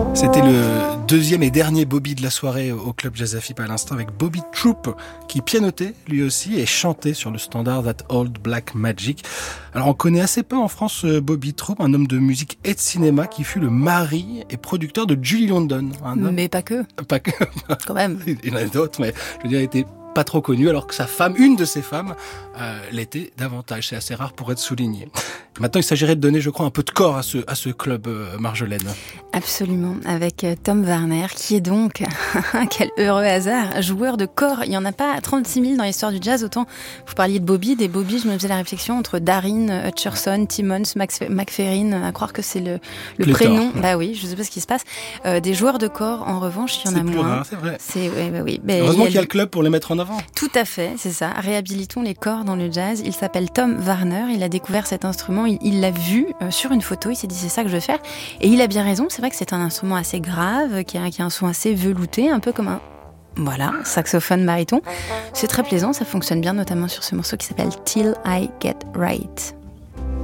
C'était le deuxième et dernier Bobby de la soirée au Club Jazz Afib à l'instant avec Bobby Troup qui pianotait lui aussi et chantait sur le standard That Old Black Magic. Alors on connaît assez peu en France Bobby Troup, un homme de musique et de cinéma qui fut le mari et producteur de Julie London. Mais pas que. Pas que. Quand même. Il y en a d'autres, mais je veux dire, il était pas trop connu, alors que sa femme, une de ses femmes, l'était davantage. C'est assez rare pour être souligné. Maintenant, il s'agirait de donner, je crois, un peu de corps à ce club, Marjolaine. Absolument, avec Tom Warner, qui est donc, quel heureux hasard, joueur de corps. Il n'y en a pas 36 000 dans l'histoire du jazz. Autant, vous parliez de Bobby, des Bobby, je me faisais la réflexion entre Darin, Hutcherson, Timmons, McFerrin, à croire que c'est le prénom. Bah oui, je sais pas ce qui se passe. Des joueurs de corps, en revanche, il y en a moins. Rare, c'est vrai. Oui. Heureusement qu'il y a le club pour les mettre en avant. Tout à fait, c'est ça. Réhabilitons les corps dans le jazz. Il s'appelle Tom Warner. Il a découvert cet instrument. Il l'a vu sur une photo. Il s'est dit c'est ça que je vais faire. Et il a bien raison. C'est vrai que c'est un instrument assez grave, qui a un son assez velouté, un peu comme un saxophone baryton. C'est très plaisant. Ça fonctionne bien, notamment sur ce morceau qui s'appelle Till I Get Right.